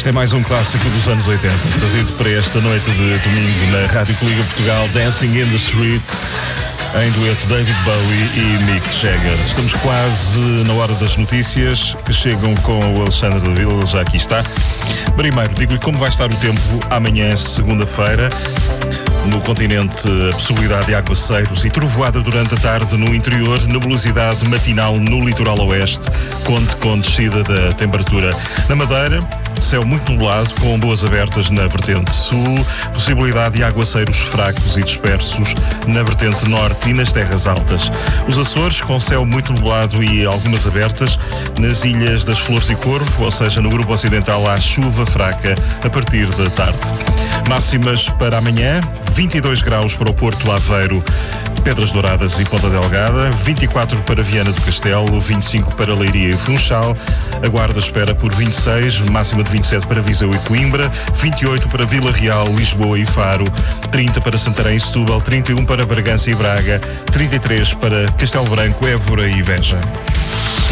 Este é mais um clássico dos anos 80, trazido para esta noite de domingo na Rádio Coliga Portugal, Dancing in the Street, em dueto David Bowie e Mick Jagger. Estamos quase na hora das notícias, que chegam com o Alexandre da Vila, já aqui está. Primeiro, digo-lhe como vai estar o tempo amanhã, segunda-feira. No continente, a possibilidade de aguaceiros e trovoada durante a tarde no interior, nebulosidade matinal no litoral oeste, conte com descida da temperatura. Na Madeira, céu muito nublado, com boas abertas na vertente sul, possibilidade de aguaceiros fracos e dispersos na vertente norte e nas terras altas. Os Açores, com céu muito nublado e algumas abertas, nas ilhas das Flores e Corvo, ou seja, no grupo ocidental, há chuva fraca a partir da tarde. Máximas para amanhã: 22 graus para o Porto, Aveiro, Pedras Douradas e Ponta Delgada, 24 para Viana do Castelo, 25 para Leiria e Funchal, a Guarda espera por 26, máxima de 27 para Viseu e Coimbra, 28 para Vila Real, Lisboa e Faro, 30 para Santarém e Setúbal, 31 para Bragança e Braga, 33 para Castelo Branco, Évora e Beja.